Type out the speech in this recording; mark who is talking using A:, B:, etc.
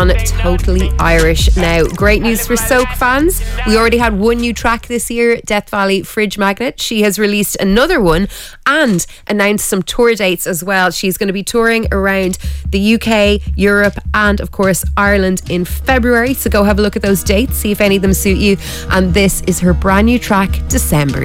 A: Totally Irish. Now, great news for Soak fans. We already had one new track this year, Death Valley Fridge Magnet. She has released another one and announced some tour dates as well. She's going to be touring around the UK, Europe and of course Ireland in February. So go have a look at those dates, see if any of them suit you. And this is her brand new track, December.